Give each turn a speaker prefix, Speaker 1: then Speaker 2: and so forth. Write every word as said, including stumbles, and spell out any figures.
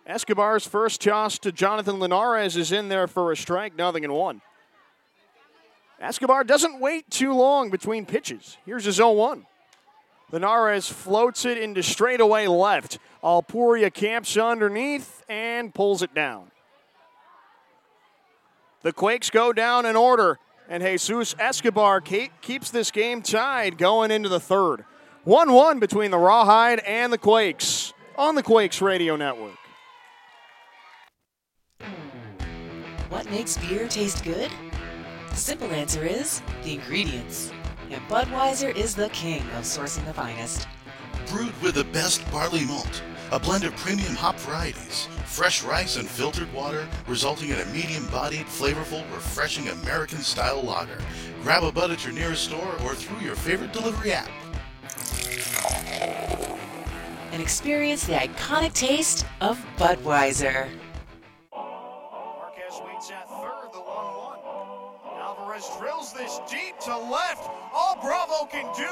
Speaker 1: Escobar's first toss to Jonathan Linares is in there for a strike, nothing and one. Escobar doesn't wait too long between pitches. Here's his oh one. Linares floats it into straightaway left. Alpuria camps underneath and pulls it down. The Quakes go down in order, and Jesus Escobar keeps this game tied going into the third. one one between the Rawhide and the Quakes on the Quakes Radio Network.
Speaker 2: What makes beer taste good? The simple answer is the ingredients. And Budweiser is the king of sourcing the finest.
Speaker 3: Brewed with the best barley malt, a blend of premium hop varieties, fresh rice and filtered water, resulting in a medium-bodied, flavorful, refreshing American-style lager. Grab a Bud at your nearest store or through your favorite delivery app.
Speaker 2: And experience the iconic taste of Budweiser.
Speaker 1: Marquez waits at third, the one one. Alvarez drills this deep to left. All Bravo can do